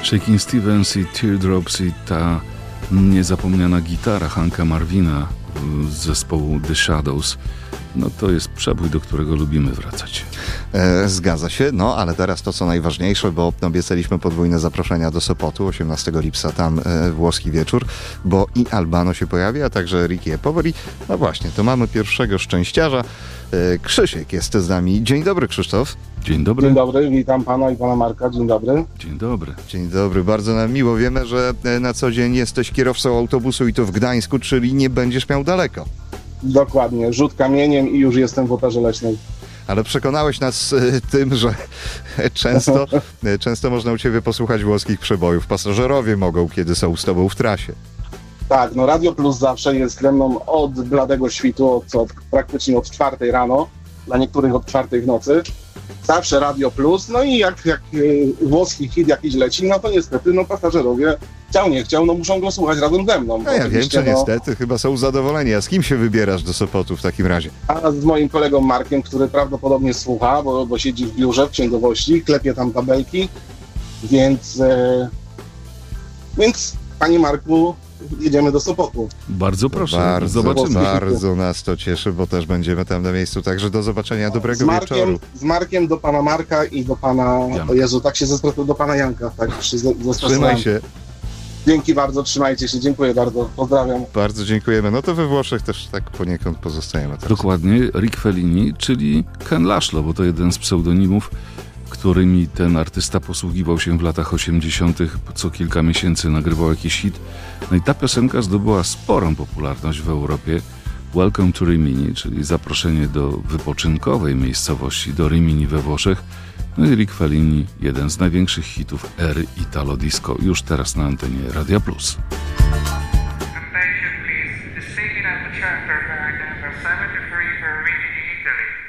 Shakin' Stevens i Teardrops i ta niezapomniana gitara Hanka Marvina z zespołu The Shadows. No to jest przebój, do którego lubimy wracać. Zgadza się, no ale teraz to co najważniejsze, bo obiecaliśmy podwójne zaproszenia do Sopotu, 18 lipca tam włoski wieczór, bo i Albano się pojawi, a także Ricky E. Poveri. No właśnie, to mamy pierwszego szczęściarza. Krzysiek jest z nami. Dzień dobry, Krzysztof. Dzień dobry. Dzień dobry, witam pana i pana Marka. Dzień dobry. Dzień dobry. Dzień dobry, bardzo nam miło. Wiemy, że na co dzień jesteś kierowcą autobusu i to w Gdańsku, czyli nie będziesz miał daleko. Dokładnie, rzut kamieniem i już jestem w Operze Leśnej. Ale przekonałeś nas tym, że często można u ciebie posłuchać włoskich przebojów. Pasażerowie mogą, kiedy są z tobą w trasie. Tak, no Radio Plus zawsze jest ze mną od bladego świtu, praktycznie od 4 rano, dla niektórych od 4 w nocy. Zawsze Radio Plus, no i jak włoski hit jakiś leci, no to niestety pasażerowie chciał nie chciał, muszą go słuchać razem ze mną. No ja wiem, że niestety chyba są zadowoleni. A z kim się wybierasz do Sopotu w takim razie? A z moim kolegą Markiem, który prawdopodobnie słucha, bo siedzi w biurze w księgowości, klepie tam tabelki, więc panie Marku, jedziemy do Sopotu. Bardzo proszę, zobaczymy. Bardzo nas to cieszy, bo też będziemy tam na miejscu. Także do zobaczenia, dobrego wieczoru. Z Markiem do pana Marka i do pana... Janka. O Jezu, tak się zestresował, do pana Janka. Tak, Trzymaj się. Dzięki bardzo, trzymajcie się, dziękuję bardzo, pozdrawiam. Bardzo dziękujemy. No to we Włoszech też tak poniekąd pozostajemy teraz. Dokładnie, Rick Fellini, czyli Ken Laszlo, bo to jeden z pseudonimów, którymi ten artysta posługiwał się w latach 80. Co kilka miesięcy nagrywał jakiś hit. No i ta piosenka zdobyła sporą popularność w Europie. Welcome to Rimini, czyli zaproszenie do wypoczynkowej miejscowości, do Rimini we Włoszech. No i Rick Fellini, jeden z największych hitów ery Italo Disco, już teraz na antenie Radia Plus. Attention please, the singing at the chapter bag number 73 for Rimini, Italy.